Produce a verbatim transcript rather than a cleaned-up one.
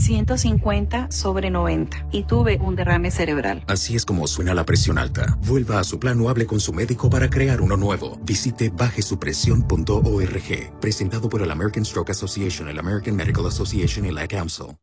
ciento cincuenta sobre noventa y tuve un derrame cerebral. Así es como suena la presión alta. Vuelva a su plan o hable con su médico para crear uno nuevo. Visite baje su presión punto org. Presentado por el American Stroke Association, el American Medical Association y la C A M S L.